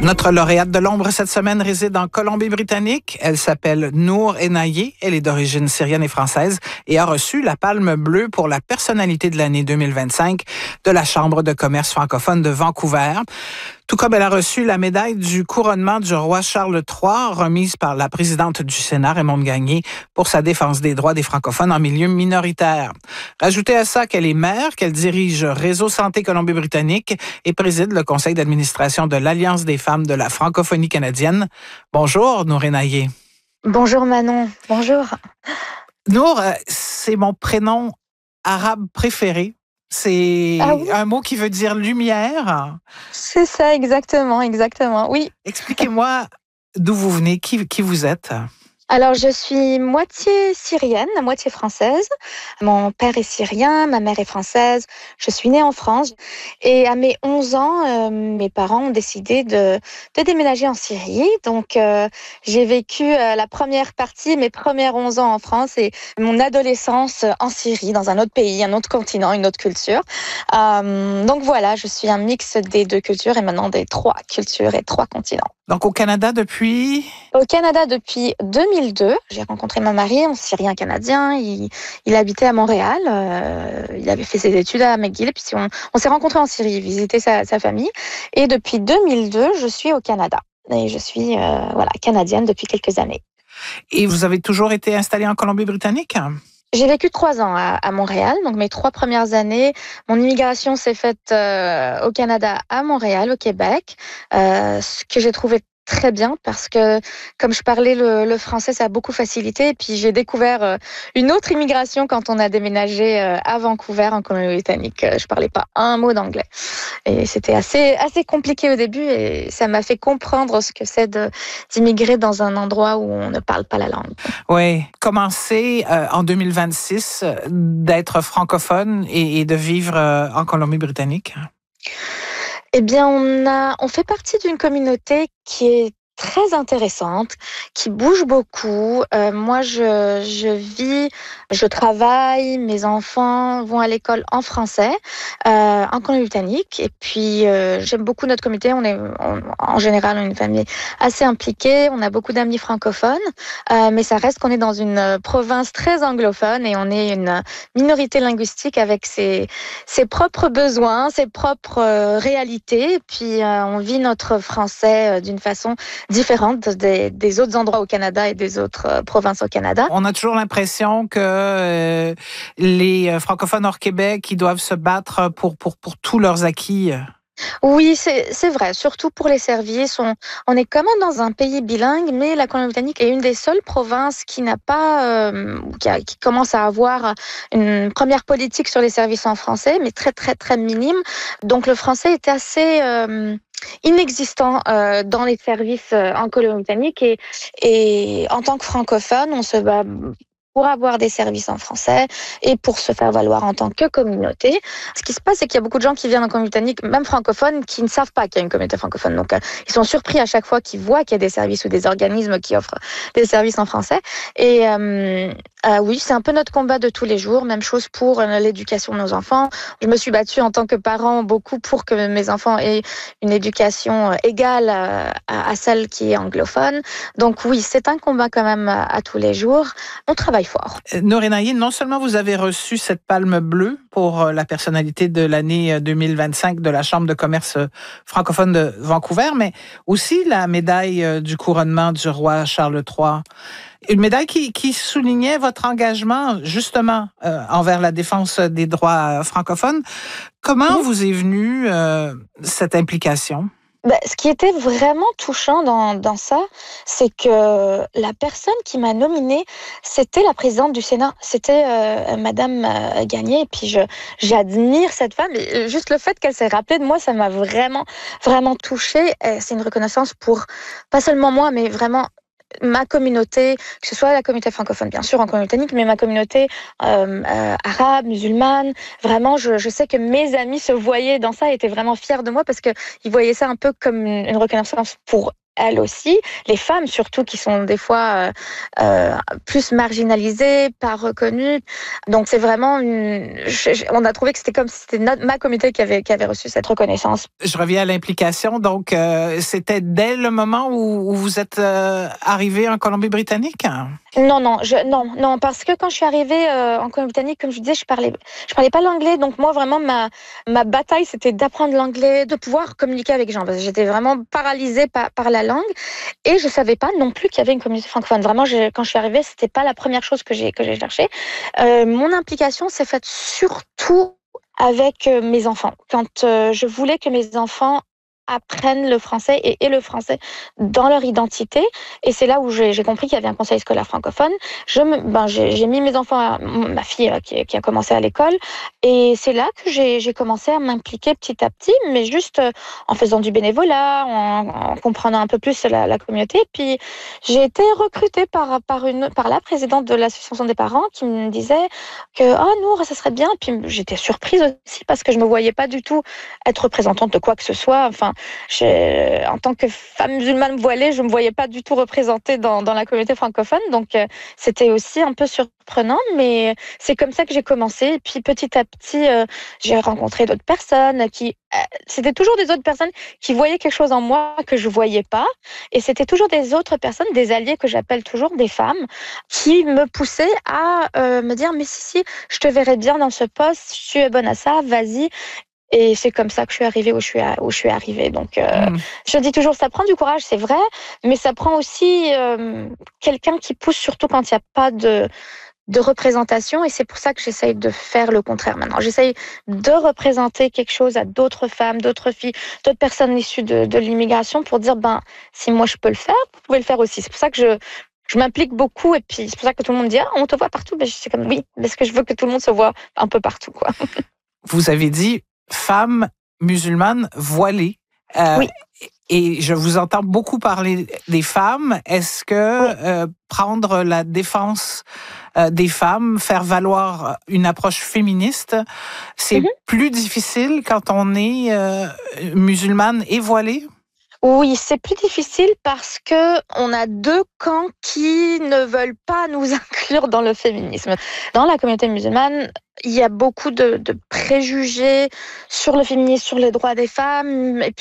Notre lauréate de l'ombre cette semaine réside en Colombie-Britannique. Elle s'appelle Nour Enaye. Elle est d'origine syrienne et française et a reçu la Palme bleue pour la personnalité de l'année 2025 de la Chambre de commerce francophone de Vancouver. Tout comme elle a reçu la médaille du couronnement du roi Charles III, remise par la présidente du Sénat, Raymonde Gagné, pour sa défense des droits des francophones en milieu minoritaire. Rajoutez à ça qu'elle est mère, qu'elle dirige Réseau Santé Colombie-Britannique et préside le conseil d'administration de l'Alliance des femmes de la francophonie canadienne. Bonjour, Nour Enaye. Bonjour Manon, bonjour. Nour, c'est mon prénom arabe préféré. C'est un mot qui veut dire lumière. C'est ça, exactement, oui. Expliquez-moi d'où vous venez, qui vous êtes. Alors, je suis moitié syrienne, moitié française. Mon père est syrien, ma mère est française. Je suis née en France. Et à mes 11 ans, mes parents ont décidé de déménager en Syrie. Donc, j'ai vécu la première partie, mes premières 11 ans en France et mon adolescence en Syrie, dans un autre pays, un autre continent, une autre culture. Donc voilà, je suis un mix des deux cultures et maintenant des trois cultures et trois continents. Donc au Canada depuis? Au Canada depuis 2002. J'ai rencontré mon mari, un Syrien canadien. Il habitait à Montréal. Il avait fait ses études à McGill. Et puis on s'est rencontrés en Syrie, visiter sa famille. Et depuis 2002, je suis au Canada. Et je suis canadienne depuis quelques années. Et vous avez toujours été installée en Colombie-Britannique? J'ai vécu 3 ans à Montréal, donc mes 3 premières années. Mon immigration s'est faite au Canada, à Montréal, au Québec, ce que j'ai trouvé très bien parce que comme je parlais le français, ça a beaucoup facilité. Et puis j'ai découvert une autre immigration quand on a déménagé à Vancouver, en Colombie-Britannique. Je parlais pas un mot d'anglais. Et c'était assez compliqué au début et ça m'a fait comprendre ce que c'est d'immigrer dans un endroit où on ne parle pas la langue. Oui, commencer en 2026 d'être francophone et de vivre en Colombie-Britannique. Eh bien, on fait partie d'une communauté qui est très intéressante, qui bouge beaucoup. Moi, je travaille, mes enfants vont à l'école en français, en Colombie-Britannique. Et puis, j'aime beaucoup notre communauté. On est en général une famille assez impliquée. On a beaucoup d'amis francophones, mais ça reste qu'on est dans une province très anglophone et on est une minorité linguistique avec ses propres besoins, ses propres réalités. Et puis, on vit notre français d'une façon différente des autres endroits au Canada et des autres provinces au Canada. On a toujours l'impression que les francophones hors Québec, ils doivent se battre pour tous leurs acquis. Oui, c'est vrai, surtout pour les services. On est quand même dans un pays bilingue, mais la Colombie-Britannique est une des seules provinces qui n'a pas, qui commence à avoir une première politique sur les services en français, mais très, très, très minime. Donc le français est assez inexistant dans les services en Colombie-Britannique et en tant que francophone, on se bat pour avoir des services en français et pour se faire valoir en tant que communauté. Ce qui se passe, c'est qu'il y a beaucoup de gens qui viennent en Colombie-Britannique, même francophones, qui ne savent pas qu'il y a une communauté francophone. Donc, ils sont surpris à chaque fois qu'ils voient qu'il y a des services ou des organismes qui offrent des services en français. Et oui, c'est un peu notre combat de tous les jours. Même chose pour l'éducation de nos enfants. Je me suis battue en tant que parent beaucoup pour que mes enfants aient une éducation égale à celle qui est anglophone. Donc oui, c'est un combat quand même à tous les jours. On travaille fort. Nour Enaye, non seulement vous avez reçu cette palme bleue pour la personnalité de l'année 2025 de la Chambre de commerce francophone de Vancouver, mais aussi la médaille du couronnement du roi Charles III. Une médaille qui soulignait votre engagement justement envers la défense des droits francophones. Comment vous est venue cette implication? Ce qui était vraiment touchant dans ça, c'est que la personne qui m'a nominée, c'était la présidente du Sénat, c'était Madame Gagné. Et puis j'admire cette femme. Et juste le fait qu'elle s'est rappelée de moi, ça m'a vraiment, vraiment touchée. C'est une reconnaissance pour pas seulement moi, mais vraiment ma communauté, que ce soit la communauté francophone, bien sûr, en Colombie-Britannique, mais ma communauté arabe, musulmane. Vraiment, je sais que mes amis se voyaient dans ça et étaient vraiment fiers de moi parce qu'ils voyaient ça un peu comme une reconnaissance pour elles aussi, les femmes surtout qui sont des fois plus marginalisées, pas reconnues. Donc c'est vraiment on a trouvé que c'était comme si c'était ma communauté qui avait reçu cette reconnaissance. Je reviens à l'implication. Donc, c'était dès le moment où vous êtes arrivé en Colombie-Britannique? Non, parce que quand je suis arrivée en Colombie-Britannique, comme je vous disais, je parlais pas l'anglais. Donc moi, vraiment, ma bataille, c'était d'apprendre l'anglais, de pouvoir communiquer avec les gens. Parce que j'étais vraiment paralysée par la langue. Et je savais pas non plus qu'il y avait une communauté francophone. Vraiment, quand je suis arrivée, c'était pas la première chose que j'ai cherchée. Mon implication s'est faite surtout avec mes enfants. Quand je voulais que mes enfants apprennent le français et aient le français dans leur identité. Et c'est là où j'ai compris qu'il y avait un conseil scolaire francophone. J'ai mis mes enfants, ma fille qui a commencé à l'école, et c'est là que j'ai commencé à m'impliquer petit à petit, mais juste en faisant du bénévolat, en comprenant un peu plus la communauté. Puis j'ai été recrutée par la présidente de l'association des parents qui me disait que Nour, ça serait bien. Puis j'étais surprise aussi parce que je me voyais pas du tout être représentante de quoi que ce soit. Enfin, en tant que femme musulmane voilée, je me voyais pas du tout représentée dans la communauté francophone. Donc c'était aussi un peu surprenant, mais c'est comme ça que j'ai commencé. Et puis petit à petit, j'ai rencontré d'autres personnes c'était toujours des autres personnes qui voyaient quelque chose en moi que je voyais pas. Et c'était toujours des autres personnes, des alliés que j'appelle toujours des femmes, qui me poussaient à me dire, mais si, je te verrais bien dans ce poste, tu es bonne à ça, vas-y. Et c'est comme ça que je suis arrivée où je suis arrivée. Donc, je dis toujours, ça prend du courage, c'est vrai, mais ça prend aussi quelqu'un qui pousse, surtout quand il n'y a pas de représentation. Et c'est pour ça que j'essaye de faire le contraire maintenant. J'essaye de représenter quelque chose à d'autres femmes, d'autres filles, d'autres personnes issues de l'immigration pour dire, si moi je peux le faire, vous pouvez le faire aussi. C'est pour ça que je m'implique beaucoup, et puis c'est pour ça que tout le monde dit on te voit partout. Je suis comme oui, parce que je veux que tout le monde se voit un peu partout, quoi. Vous avez dit femme musulmane voilée. Oui. Et je vous entends beaucoup parler des femmes. Est-ce que prendre la défense des femmes, faire valoir une approche féministe, c'est plus difficile quand on est musulmane et voilée? Oui, c'est plus difficile parce que on a deux camps qui ne veulent pas nous inclure dans le féminisme. Dans la communauté musulmane, il y a beaucoup de préjugés sur le féminisme, sur les droits des femmes, et puis